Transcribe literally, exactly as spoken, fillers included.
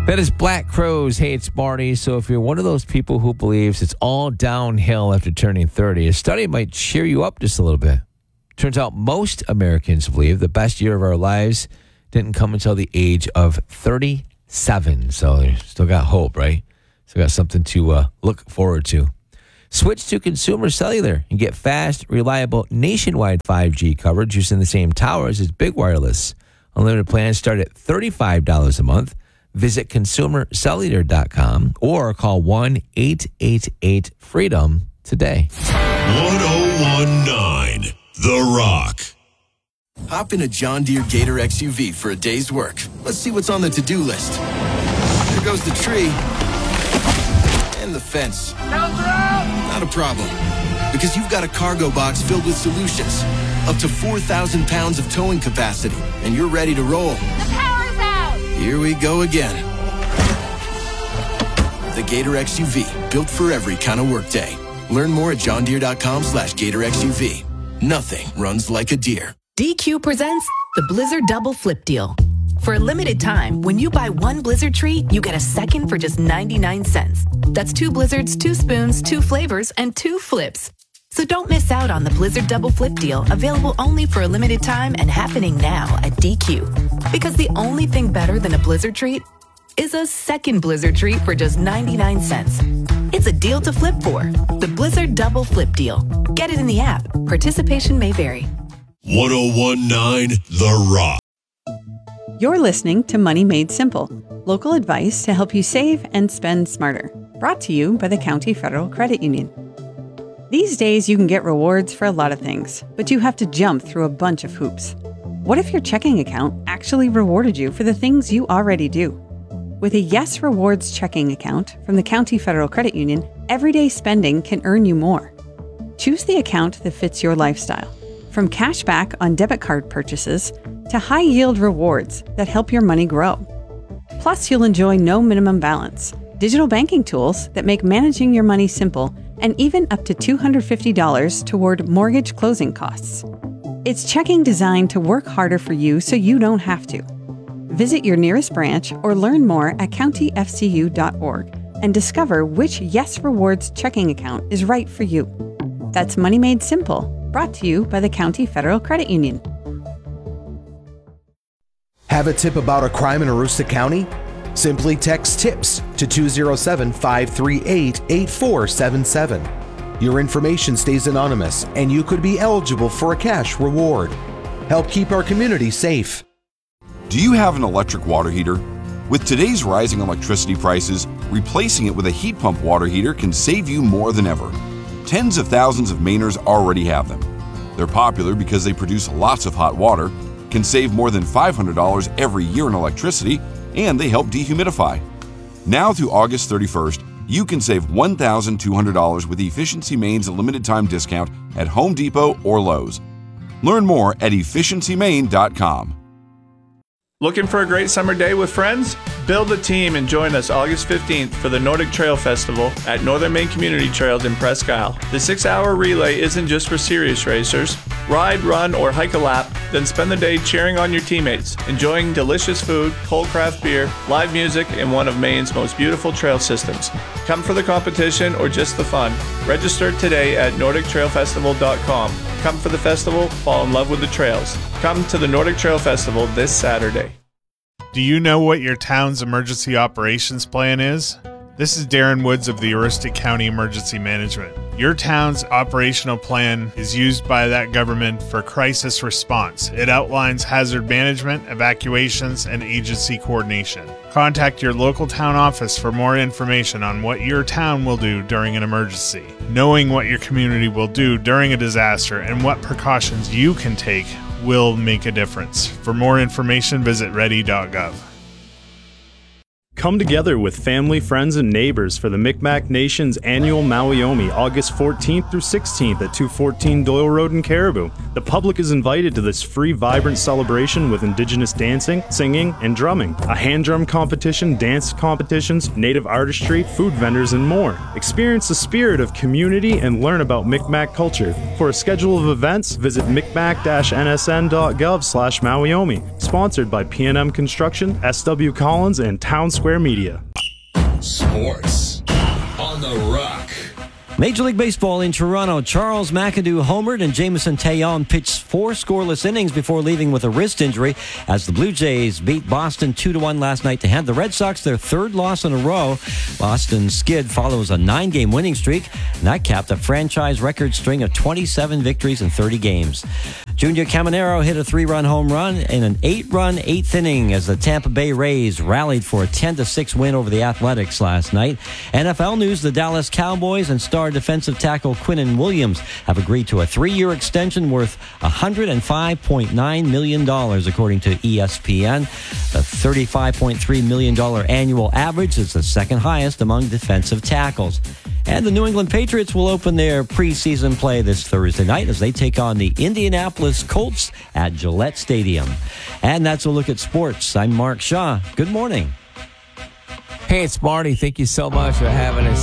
That is Black Crowes, Hey, It's Marty. So if you're one of those people who believes it's all downhill after turning thirty, a study might cheer you up just a little bit. Turns out most Americans believe the best year of our lives didn't come until the age of thirty-seven. So you still got hope, right? Still got something to uh, look forward to. Switch to Consumer Cellular and get fast, reliable, nationwide five G coverage using the same towers as Big Wireless. Unlimited plans start at thirty-five dollars a month. Visit consumer cellular dot com or call one eight eight eight freedom today. one oh one point nine The Rock. Hop in a John Deere Gator X U V for a day's work. Let's see what's on the to-do list. There goes the tree. And the fence. Not a problem. Because you've got a cargo box filled with solutions. Up to four thousand pounds of towing capacity. And you're ready to roll. The power's out! Here we go again. The Gator X U V. Built for every kind of workday. Learn more at john deere dot com slash gator X U V. Nothing runs like a deer. D Q presents the Blizzard Double Flip Deal. For a limited time, when you buy one Blizzard treat, you get a second for just ninety-nine cents. That's two Blizzards, two spoons, two flavors, and two flips. So don't miss out on the Blizzard Double Flip Deal, available only for a limited time and happening now at D Q. Because the only thing better than a Blizzard treat is a second Blizzard treat for just ninety-nine cents. It's a deal to flip for. The Blizzard Double Flip Deal. Get it in the app. Participation may vary. one oh one point nine The Rock. You're listening to Money Made Simple, local advice to help you save and spend smarter. Brought to you by the County Federal Credit Union. These days, you can get rewards for a lot of things, but you have to jump through a bunch of hoops. What if your checking account actually rewarded you for the things you already do? With a Yes Rewards checking account from the County Federal Credit Union, everyday spending can earn you more. Choose the account that fits your lifestyle, from cash back on debit card purchases to high-yield rewards that help your money grow. Plus, you'll enjoy no minimum balance, digital banking tools that make managing your money simple, and even up to two hundred fifty dollars toward mortgage closing costs. It's checking designed to work harder for you so you don't have to. Visit your nearest branch or learn more at county f c u dot org and discover which Yes Rewards checking account is right for you. That's Money Made Simple, brought to you by the County Federal Credit Union. Have a tip about a crime in Aroostook County? Simply text TIPS to two oh seven, five three eight, eight four seven seven. Your information stays anonymous and you could be eligible for a cash reward. Help keep our community safe. Do you have an electric water heater? With today's rising electricity prices, replacing it with a heat pump water heater can save you more than ever. Tens of thousands of Mainers already have them. They're popular because they produce lots of hot water, can save more than five hundred dollars every year in electricity, and they help dehumidify. Now through August thirty-first, you can save one thousand two hundred dollars with Efficiency Maine's limited time discount at Home Depot or Lowe's. Learn more at efficiency maine dot com. Looking for a great summer day with friends? Build a team and join us August fifteenth for the Nordic Trail Festival at Northern Maine Community Trails in Presque Isle. The six-hour relay isn't just for serious racers. Ride, run, or hike a lap, then spend the day cheering on your teammates, enjoying delicious food, cold craft beer, live music, and one of Maine's most beautiful trail systems. Come for the competition or just the fun. Register today at nordic trail festival dot com. Come for the festival, fall in love with the trails. Come to the Nordic Trail Festival this Saturday. Do you know what your town's emergency operations plan is? This is Darren Woods of the Aroostook County Emergency Management. Your town's operational plan is used by that government for crisis response. It outlines hazard management, evacuations, and agency coordination. Contact your local town office for more information on what your town will do during an emergency. Knowing what your community will do during a disaster and what precautions you can take will make a difference. For more information, visit ready dot gov. Come together with family, friends, and neighbors for the Micmac Nation's annual Mawiomi, August fourteenth through sixteenth at two fourteen Doyle Road in Caribou. The public is invited to this free, vibrant celebration with Indigenous dancing, singing, and drumming, a hand drum competition, dance competitions, native artistry, food vendors, and more. Experience the spirit of community and learn about Micmac culture. For a schedule of events, visit micmac dash n s n dot gov slash Mawiomi. sponsored by P and M Construction, S W Collins, and Town Square Media. Sports on the Rock. Major League Baseball in Toronto. Charles McAdoo homered and Jameson Taillon pitched four scoreless innings before leaving with a wrist injury as the Blue Jays beat Boston two to one last night to hand the Red Sox their third loss in a row. Boston's skid follows a nine-game winning streak, and that capped a franchise record string of twenty-seven victories in thirty games. Junior Caminero hit a three-run home run in an eight-run eighth inning as the Tampa Bay Rays rallied for a ten to six win over the Athletics last night. N F L news, the Dallas Cowboys and star defensive tackle Quinnen Williams have agreed to a three-year extension worth one hundred five point nine million dollars, according to E S P N. The thirty-five point three million dollars annual average is the second highest among defensive tackles. And the New England Patriots will open their preseason play this Thursday night as they take on the Indianapolis Colts at Gillette Stadium. And that's a look at sports. I'm Mark Shaw. Good morning. Hey, it's Marty. Thank you so much for having us.